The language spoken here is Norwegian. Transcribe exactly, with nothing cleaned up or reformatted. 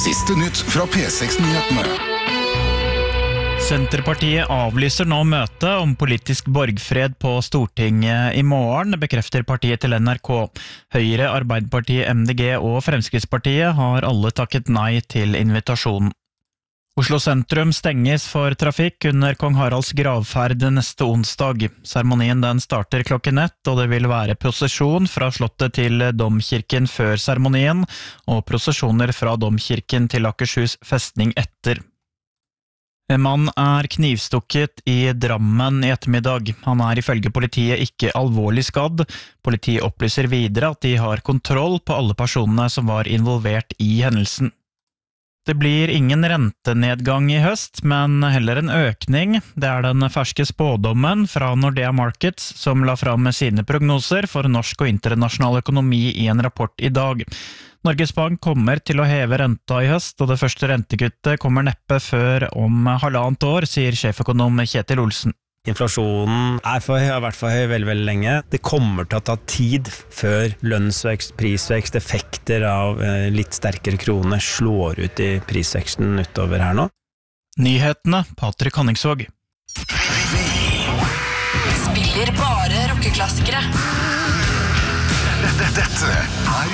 Siste nytt fra P seks-nyhetene. Senterpartiet avlyser nå møte om politisk borgfred på Stortinget i morgen, bekrefter partiet til N R K. Høyre, Arbeiderpartiet, M D G og Fremskrittspartiet har alle takket nei til invitasjonen. Oslo sentrum stenges for trafikk under Kong Haralds gravferd neste onsdag. Seremonien den starter klokken ett, og det vil være prosesjon fra slottet til Domkirken før seremonien, og prosesjoner fra Domkirken til Akershus festning etter. En mann er knivstukket i Drammen i ettermiddag. Han er ifølge politiet ikke alvorlig skadd. Politiet opplyser videre at de har kontroll på alle personene som var involvert i hendelsen. Det blir ingen rentenedgang i høst, men heller en økning. Det er den ferske spådommen fra Nordea Markets som la fram sine prognoser for norsk og internasjonal økonomi i en rapport i dag. Norges Bank kommer til å heve renta i høst, og det første rentekuttet kommer neppe før om halvannet år, sier sjeføkonom Kjetil Olsen. Inflasjonen er for høy, har vært for høy veldig, veldig lenge. Det kommer til å ta tid før lønnsvekst, prisvekst, effekter av litt sterkere krone slår ut i prisveksten utover her nå. Nyhetene, Patrick Hanningsvåg. Spiller bare rockeklassikere. Dette er